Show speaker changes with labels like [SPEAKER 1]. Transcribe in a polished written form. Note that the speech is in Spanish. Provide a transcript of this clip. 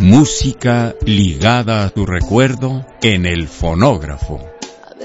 [SPEAKER 1] Música ligada a tu recuerdo en el fonógrafo.